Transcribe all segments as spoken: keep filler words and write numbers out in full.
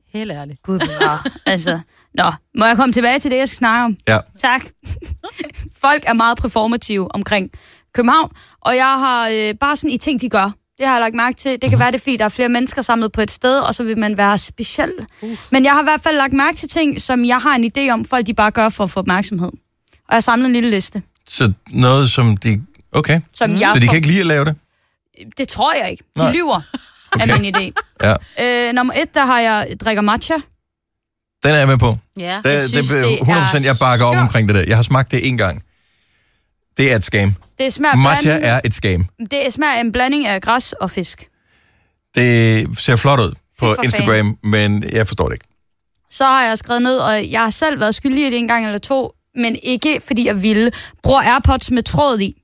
Helt ærligt. Gud bevare. Altså, nå, må jeg komme tilbage til det, jeg skal snakke om? Ja. Tak. Folk er meget performative omkring København, og jeg har øh, bare sådan i ting, de gør. Det har jeg lagt mærke til. Det kan uh-huh. være, det er fordi, der er flere mennesker samlet på et sted, og så vil man være speciel. Uh. Men jeg har i hvert fald lagt mærke til ting, som jeg har en idé om, folk de bare gør for at få opmærksomhed. Og jeg har samlet en lille liste. Så noget, som de... Okay. Som mm. jeg så de får... kan ikke lide at lave det? Det tror jeg ikke. De Nej. lyver okay. af min idé. Ja. Øh, nummer et, der har jeg drikker matcha. Den er jeg med på. Ja. Det, jeg synes, det, det hundrede procent jeg bakker op omkring det der. Jeg har smagt det en gang. Det er et scam. Det smager Matcha blanding, er et scam. Det smager en blanding af græs og fisk. Det ser flot ud på Instagram, fan. men jeg forstår det ikke. Så har jeg skrevet ned, og jeg har selv været skyldig i det en gang eller to, men ikke fordi jeg ville. Brug AirPods med tråd i.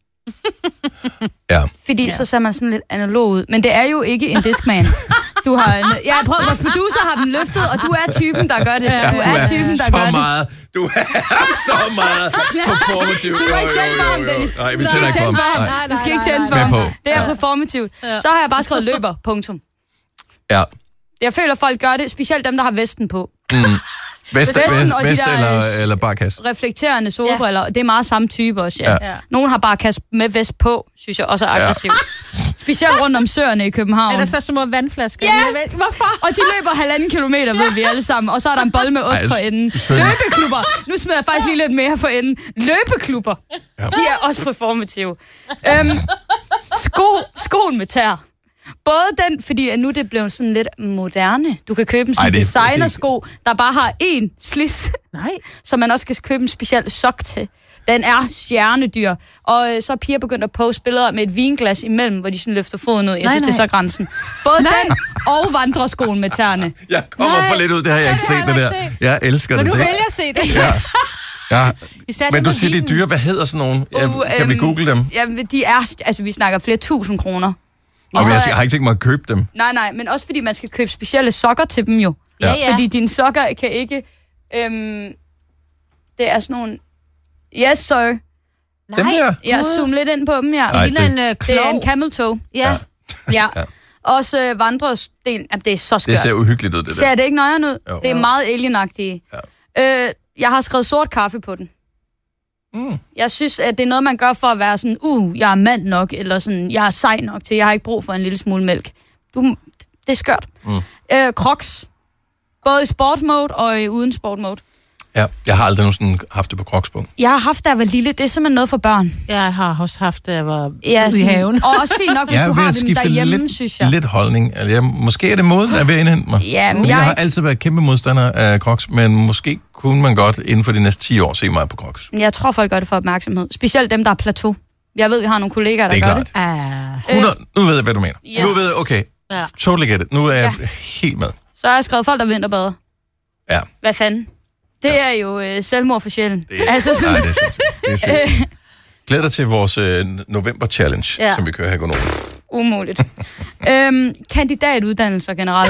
Ja. Fordi ja. så ser man sådan lidt analog ud. Men det er jo ikke en Discman. Du har en, jeg har prøvet, vores producer har den løftet, og du er typen, der gør det. Ja, du er typen, der gør meget, det. Du er så meget performativ. Du er ikke tændt for ham, Dennis. Nej, vi tænder ikke for ham. Du skal ikke tænde for ham. Det er performativt. Så har jeg bare skrevet løber. Punktum. Ja. Jeg føler, folk gør det, specielt dem, der har vesten på. Mm. Vest, Vesten og vest de der eller, eller barkas. reflekterende solbriller. Ja. Det er meget samme type også, ja. ja. Nogen har barkas med vest på, synes jeg også er aggressivt. Ja. Specielt rundt om søerne i København. Er der så små vandflasker? Ja! Hvorfor? Og de løber halvanden kilometer, ved vi alle sammen. Og så er der en bold med ost for enden. Løbeklubber. Nu smider jeg faktisk lige lidt mere for enden. Løbeklubber. Ja. De er også performative. Øhm, sko, skoen med tær. Både den, fordi nu er det blevet sådan lidt moderne. Du kan købe en sådan designersko, der bare har én slis. Nej. Så man også skal købe en speciel sok til. Den er stjernedyr. Og øh, så er piger begyndt at poste billeder med et vinglas imellem, hvor de sådan løfter foden ud. Jeg nej, synes, nej. det er så grænsen. Både nej. den og vandreskoen med tæerne. Jeg kommer nej. for lidt ud, det har jeg ikke set det der. Jeg elsker Men det. Men du vælger at se det. Ja. Ja. Men du siger, vinen. de er dyre. Hvad hedder sådan nogen? Uh, kan øhm, vi google dem? Ja, de er, altså vi snakker flere tusind kroner. Og så, jeg, jeg har ikke tænkt mig at købe dem. Nej, nej, men også fordi man skal købe specielle sokker til dem jo. Ja, ja. Fordi dine sokker kan ikke... Øhm, det er sådan nogle... Yes, sir. Dem der? Ja, zoom lidt ind på dem, ja. Nej, det, en, uh, det er en camel toe. Ja. ja. ja. Også øh, vandresden. Jamen, det er så skørt. Det ser uhyggeligt ud, det der. Ser det ikke nøjeren ud? Jo. Det er meget alienagtigt. Ja. Øh, jeg har skrevet sort kaffe på den. Mm. Jeg synes, at det er noget, man gør for at være sådan, uh, jeg er mand nok, eller sådan, jeg er sej nok til, jeg har ikke brug for en lille smule mælk. Du, det er skørt. Mm. Øh, Crocs. Både i sportmode og i uden sportmode. Ja, jeg har aldrig nogensinde haft det på Crocs på. Jeg har haft, da jeg var lille. Det er simpelthen noget for børn. Jeg har også haft, da jeg var ja, ude i haven. Og også fint nok, hvis du har dem derhjemme, lidt, synes jeg. lidt holdning. Altså, jeg, måske er det moden, at jeg vil indhente mig. Ja, men jeg, jeg har ikke... altid været kæmpe modstander af Crocs, men måske kunne man godt inden for de næste ti år se mig på Crocs. Jeg tror, folk gør det for opmærksomhed. Specielt dem, der er plateau. Jeg ved, vi har nogle kollegaer, der det gør klart. det. Uh. hundrede, nu ved jeg, hvad du mener. Yes. Nu ved jeg, okay, ja. totally get it. Nu er jeg ja. helt med. Så har jeg skrevet folk, der vinterbader. Ja. Hvad fanden? Det ja. er jo øh, selvmord for sjælen. Det er, altså sådan... Nej, det er sindssygt. Det er sindssygt. Glæd dig til vores øh, november-challenge, ja. som vi kører her i Gonova. Umuligt. øhm, kandidatuddannelser generelt.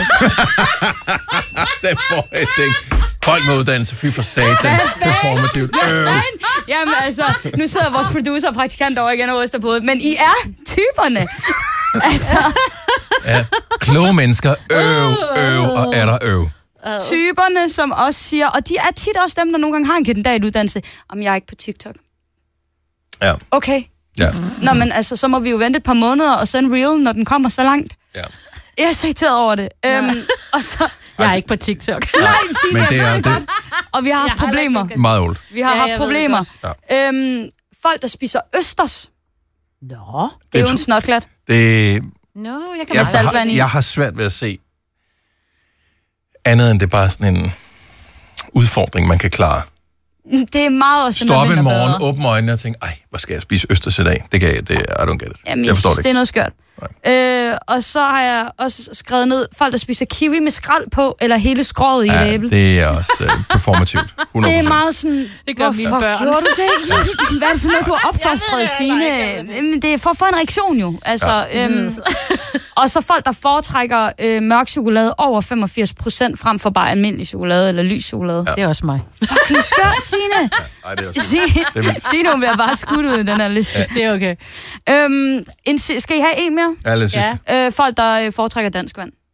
Den får jeg ting. Folk med uddannelse, fy for satan. Performativt. Øh. Jamen altså, nu sidder vores producer og praktikant over igen og ryster på det, men I er typerne. altså. Ja, kloge mennesker, øv, øv og er der øv. Typerne, som også siger, og de er tit også dem, der nogle gange har en kandidatuddannelse, om jeg er ikke på TikTok. Ja. Okay. Ja. Nå, men altså, så må vi jo vente et par måneder og sende reel, når den kommer så langt. Ja. Jeg er så irriteret over det. Øhm, og så... Jeg er ikke på TikTok. Nej, Signe, men det er, det... Og vi har haft problemer. Meget old. Vi har ja, haft problemer. Ja. Øhm, folk, der spiser østers. Nå. Det er jo en snotklat. Det... Nå, jeg kan jeg, jeg, har, jeg har svært ved at se andet end det er bare sådan en udfordring, man kan klare. Det er meget også det, man vinder bedre. Stå op en morgen, åbne øjnene og tænke, ej, hvad skal jeg spise østers i dag? Det kan jeg, det, I don't get it. Jamen, jeg, jeg forstår synes, det, det er noget skørt. Øh, og så har jeg også skrevet ned, folk, der spiser kiwi med skrald på, eller hele skroget ja, i et æble. det er også uh, performativt. hundrede procent. Det er meget sådan, det gør mine børn. Gjorde du det? Hvad er det for noget, du har opfostret, ja, Signe? Det er for at få en reaktion jo. Altså, ja. øhm, og så folk, der foretrækker øh, mørk chokolade over femogfirs procent frem for bare almindelig chokolade eller lys chokolade. Ja. Det er også mig. Fucking skørt, Signe. Ja, ej, det er også Signe, Signe, hun bliver bare skudt ud i den her liste. Ja. Det er okay. Øhm, en, skal I have en mere? Ja, lad os ja. øh, Folk, der øh, foretrækker dansk vand.